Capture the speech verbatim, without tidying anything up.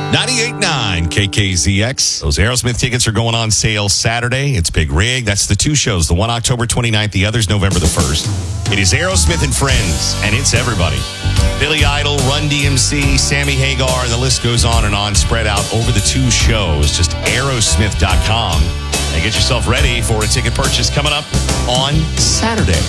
ninety-eight point nine K K Z X. Those Aerosmith tickets are going on sale Saturday. It's Big Rig. That's the two shows. The one October twenty-ninth, the other's November the first. It is Aerosmith and Friends, and it's everybody. Billy Idol, Run D M C, Sammy Hagar, and the list goes on and on, spread out over the two shows. Just aerosmith dot com. And get yourself ready for a ticket purchase coming up on Saturday.